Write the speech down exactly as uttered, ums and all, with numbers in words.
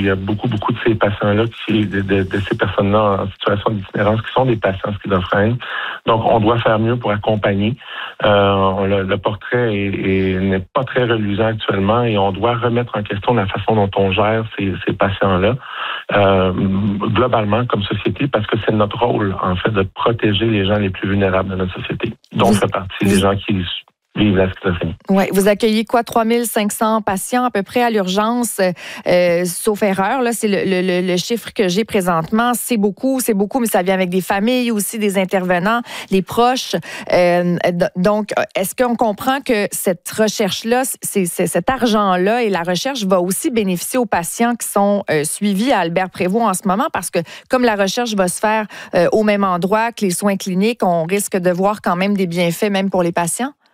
y a beaucoup, beaucoup de ces patients-là, qui, de, de, de ces personnes-là en situation d'itinérance qui sont des patients schizophrènes. Donc, on doit faire mieux pour accompagner. Euh, le, le portrait est, est, n'est pas très reluisant actuellement et on doit remettre en question la façon dont on gère ces, ces patients-là, euh, globalement comme société, parce que c'est notre rôle, en fait, de protéger les gens les plus vulnérables de notre société, dont fait partie les gens qui vivent la schizophrénie. Oui, vous accueillez quoi, trois mille cinq cents patients à peu près à l'urgence, euh, sauf erreur, là, c'est le, le, le chiffre que j'ai présentement. C'est beaucoup, c'est beaucoup, mais ça vient avec des familles aussi, des intervenants, les proches. Euh, donc, est-ce qu'on comprend que cette recherche-là, c'est, c'est, cet argent-là et la recherche va aussi bénéficier aux patients qui sont euh, suivis à Albert Prévost en ce moment? Parce que comme la recherche va se faire euh, au même endroit que les soins cliniques, on risque de voir quand même des bienfaits, même pour les patients?